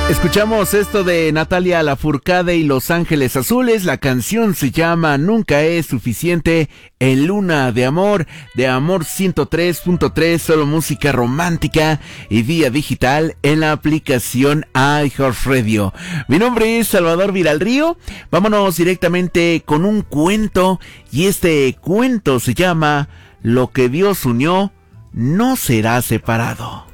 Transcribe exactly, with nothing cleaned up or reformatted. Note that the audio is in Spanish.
Escuchamos esto de Natalia Lafourcade y Los Ángeles Azules. La canción se llama Nunca es suficiente en Luna de Amor, de Amor ciento tres punto tres, solo música romántica y vía digital en la aplicación iHeartRadio. Mi nombre es Salvador Viralrío. Vámonos directamente con un cuento, y este cuento se llama Lo que Dios unió no será separado.